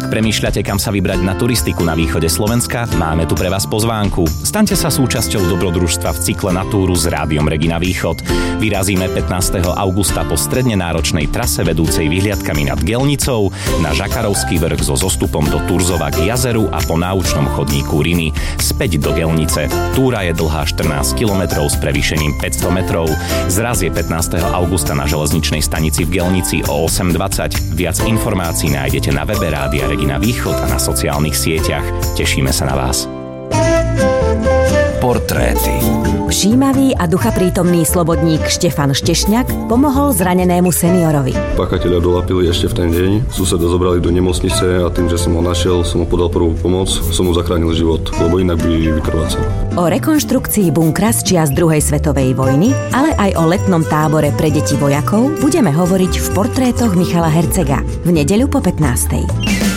Ak premýšľate, kam sa vybrať na turistiku na východe Slovenska, máme tu pre vás pozvánku. Staňte sa súčasťou dobrodružstva v cykle Na túru s Rádiom Regina Východ. Vyrazíme 15. augusta po stredne náročnej trase vedúcej vyhliadkami nad Gelnicou na Žakarovský vrch so zostupom do Turzova k jazeru a po náučnom chodníku Riny späť do Gelnice. Túra je dlhá 14 km s prevýšením 500 metrov. Zraz je 15. augusta na železničnej stanici v Gelnici o 8:20. Viac informácií nájdete na webe Rádia Regina Východ a na sociálnych sieťach. Tešíme sa na vás. Portréty. Všímavý a duchaprítomný slobodník Štefan Štešňak pomohol zranenému seniorovi. Páchatelia dolapili ešte v ten deň. Suseda zobrali do nemocnice a tým, že som ho našiel, som mu podal prvú pomoc, som mu zachránil život, lebo inak by vykrvácal. O rekonštrukcii bunkra z čias druhej svetovej vojny, ale aj o letnom tábore pre deti vojakov budeme hovoriť v portrétoch Michala Hercega v nedeľu po 15.